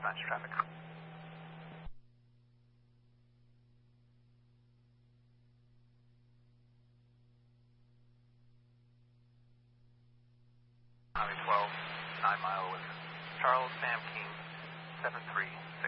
match traffic. Highway 12, 9 mile with Charles Sam King, 73.